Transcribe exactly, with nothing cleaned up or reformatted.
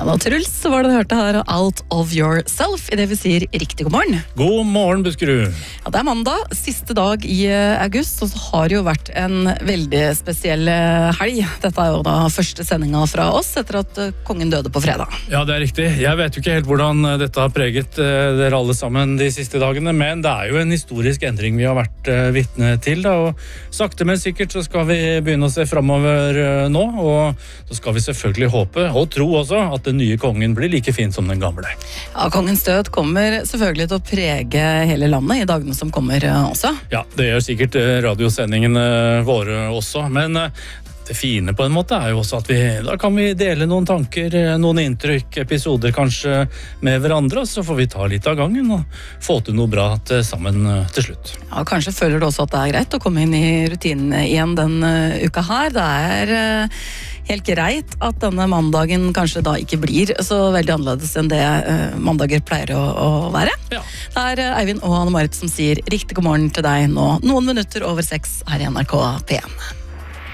Ja da, Truls, så var det du hørte her Out of Yourself, i det vi sier riktig god morgen. God morgen, Buskerud. Ja, det er mandag, siste dag i august, og så har det jo vært en veldig spesiell helg. Dette er jo da første sendinga fra oss etter at kongen døde på fredag. Ja, det er riktig. Jeg vet jo ikke helt hvordan dette har preget dere alle sammen de siste dagene, men det er jo en historisk endring vi har vært vitne til, da, og sakte men sikkert så skal vi begynne å se fremover nå, og så skal vi selvfølgelig håpe, og tro også, at den nye kongen blir like fin som den gamle. Ja, kongens død kommer selvfølgelig til å prege hele landet i dagene som kommer også. Ja, det gjør sikkert radiosendingene våre også, men det fine på en måte er jo også at vi, da kan vi dele noen tanker, noen inntrykk, episoder kanskje med hverandre, og så får vi ta litt av gangen og få til noe bra til sammen til slutt. Ja, kanskje føler du også at det er greit å komme inn i rutinen igjen den uka her. Det er helt greit at denne mandagen kanskje da ikke blir så veldig annerledes enn det mandager pleier å, å være. Ja. Det er Eivind og Anne Marit som sier riktig god morgen til deg nå, noen minutter over seks her i N R K P en.